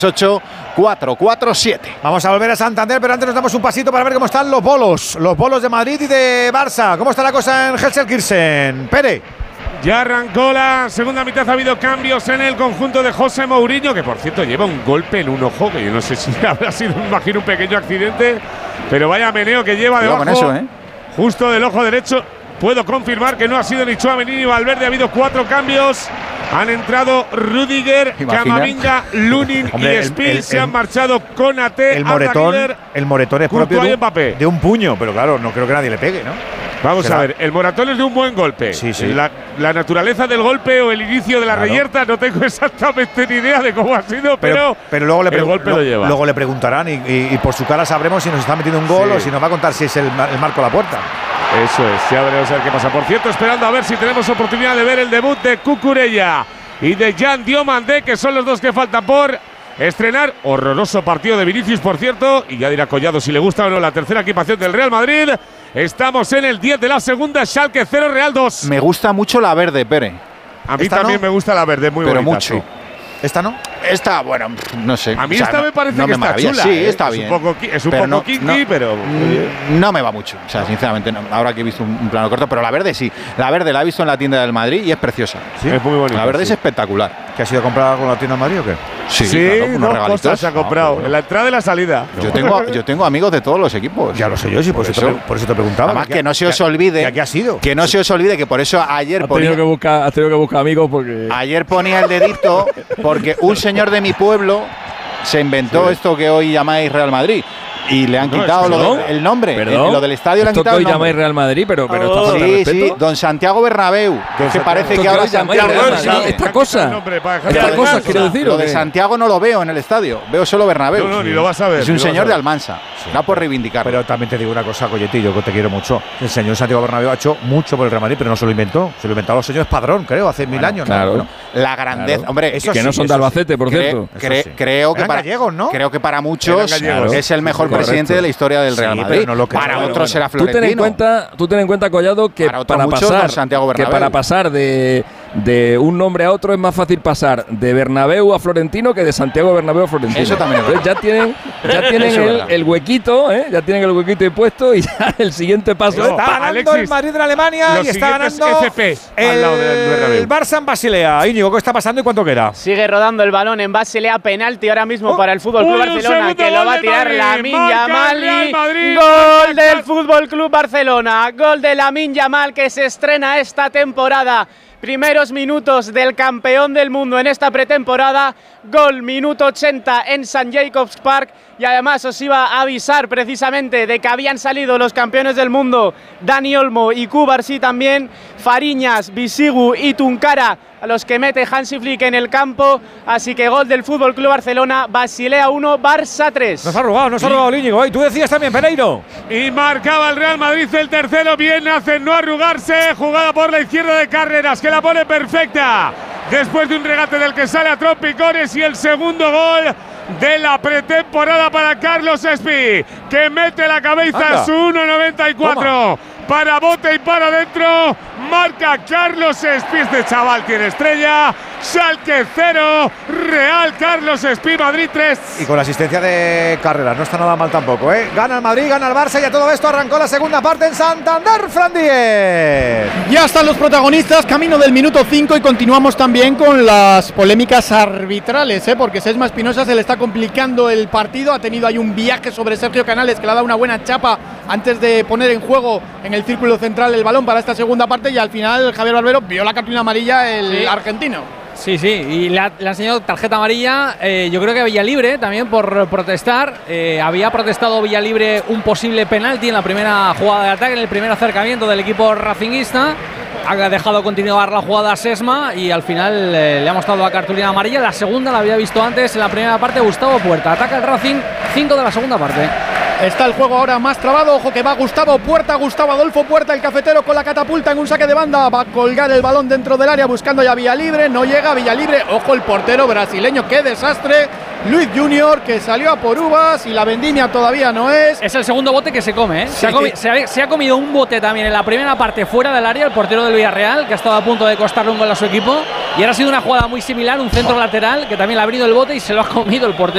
8-4-4-7. Vamos a volver a Santander, pero antes nos damos un pasito para ver cómo están los bolos de Madrid y de Barça. ¿Cómo está la cosa en Gelsenkirchen? Pere. Ya arrancó la segunda mitad, ha habido cambios en el conjunto de José Mourinho, que por cierto lleva un golpe en un ojo, que yo no sé si habrá sido, imagino, un pequeño accidente, pero vaya meneo que lleva debajo, con eso, justo del ojo derecho. Puedo confirmar que no ha sido ni Tchouaméni ni Valverde, ha habido 4 cambios. Han entrado Rudiger, Camavinga, Lunin y Spill. Se han marchado Konaté, el moretón es propio de un puño, pero claro, no creo que nadie le pegue, ¿no? Vamos a ver, el moratón es de un buen golpe. Sí. La naturaleza del golpe o el inicio de la reyerta no tengo exactamente ni idea de cómo ha sido, pero luego el golpe lo lleva. Luego le preguntarán y por su cara sabremos si nos está metiendo un gol o si nos va a contar si es el marco a la puerta. Eso es, ya veremos a ver qué pasa. Por cierto, esperando a ver si tenemos oportunidad de ver el debut de Cucurella y de Jan Diomandé, que son los dos que faltan por estrenar. Horroroso partido de Vinicius, por cierto, y ya dirá Collado si le gusta o no la tercera equipación del Real Madrid. Estamos en el 10 de la segunda, Schalke 0, Real 2. Me gusta mucho la verde, Pere. A mí también me gusta la verde, muy pero bonita. Mucho. Sí. ¿Esta no? Esta, bueno, no sé. A mí esta me parece que está chula. Sí, está bien. Es un poco kinky, pero no me va mucho. O sea, sinceramente, no. Ahora que he visto un plano corto, pero la verde sí. La verde la he visto en la tienda del Madrid y es preciosa. ¿Sí? Es muy bonita. La verde es espectacular. ¿Que has ido a comprar algo en la tienda del Madrid o qué? Sí, claro, unos regalitos se ha comprado. En la entrada y la salida. Yo tengo amigos de todos los equipos. Ya lo sé yo, sí, por eso te preguntaba. Además, que no se os olvide. ¿Qué ha sido? Que no se os olvide que por eso ayer ponía. Has tenido que buscar amigos porque. Ayer ponía el dedito porque un señor de mi pueblo se inventó esto que hoy llamáis Real Madrid. Y le han quitado el nombre. ¿Perdón? Lo del estadio le han quitado el nombre. Esto que hoy llamáis Real Madrid, pero está falta de respeto. Sí, Don Santiago Bernabéu. Que parece que ahora Santiago… Esta cosa, quiero decir. Lo de Santiago no lo veo en el estadio. Veo solo Bernabéu. No, ni lo vas a ver. Es un señor de Almansa. Da por reivindicar. Pero también te digo una cosa, Colletti, yo que te quiero mucho. El señor Santiago Bernabéu ha hecho mucho por el Real Madrid, pero no se lo inventó. Se lo inventaron los señores Padrón, creo, hace 1000 años. Claro. La grandeza. Hombre, eso que no son de Albacete, por cierto. Creo que para muchos es el mejor presidente de la historia del Real Madrid. Para otros será Florentino. Tú ten en cuenta, Collado, que para pasar de un nombre a otro es más fácil pasar de Bernabéu a Florentino que de Santiago Bernabéu a Florentino. Eso también. Entonces ya tienen el huequito, ya tienen el huequito puesto y ya el siguiente paso está ganando el Madrid de Alemania y está ganando el Barça en Basilea. Íñigo, ¿qué está pasando y cuánto queda? Sigue rodando el balón en Basilea, penalti ahora mismo para el Fútbol Club Barcelona, que lo va a tirar Lamine Yamal. Gol del Fútbol Club Barcelona, gol de Lamine Yamal, que se estrena esta temporada. Primeros minutos del campeón del mundo en esta pretemporada. Gol minuto 80 en St. Jacobs Park. Y además os iba a avisar precisamente de que habían salido los campeones del mundo Dani Olmo y Cubarsí también. Fariñas, Bisigu y Tunkara, a los que mete Hansi Flick en el campo. Así que gol del Fútbol Club Barcelona, Basilea 1, Barça 3. Nos ha robado Íñigo. Y tú decías también, Pereiro. Y marcaba el Real Madrid el tercero. Bien hacen no arrugarse. Jugada por la izquierda de Carreras, que la pone perfecta después de un regate del que sale a trompicones. Y el segundo gol de la pretemporada para Carlos Espí, que mete la cabeza en su 1.94 para bote y para adentro. Marca Carlos Espí. Este chaval tiene estrella. Schalke 0, Real Carlos Espí, Madrid 3. Y con la asistencia de Carreras, no está nada mal tampoco, ¿eh? Gana el Madrid, gana el Barça y a todo esto arrancó la segunda parte en Santander, Fran Díez. Ya están los protagonistas, camino del minuto 5 y continuamos también con las polémicas arbitrales, porque Sesma Espinosa se le está complicando el partido. Ha tenido ahí un viaje sobre Sergio Canales que le ha dado una buena chapa antes de poner en juego en el círculo central el balón para esta segunda parte, y al final Javier Barbero vio la cartulina amarilla el argentino. Sí, y le ha enseñado tarjeta amarilla. Yo creo que Villalibre también por protestar. Había protestado Villalibre un posible penalti en la primera jugada de ataque, en el primer acercamiento del equipo racinguista. Ha dejado continuar la jugada a Sesma y al final le ha mostrado la cartulina amarilla. La segunda la había visto antes en la primera parte Gustavo Puerta. Ataca el Racing, 5 de la segunda parte. Está el juego ahora más trabado. Ojo que va Gustavo Adolfo Puerta, el cafetero, con la catapulta en un saque de banda. Va a colgar el balón dentro del área buscando ya Villalibre. No llega Villalibre. Ojo el portero brasileño. ¡Qué desastre! Luis Junior, que salió a por uvas y la vendimia todavía no es. Es el segundo bote que se come, ¿eh? Sí. Se ha comido un bote también en la primera parte fuera del área, el portero del Villarreal, que ha estado a punto de costarle un gol a su equipo. Y ahora ha sido una jugada muy similar, un centro lateral, que también le ha abrido el bote y se lo ha comido el portero.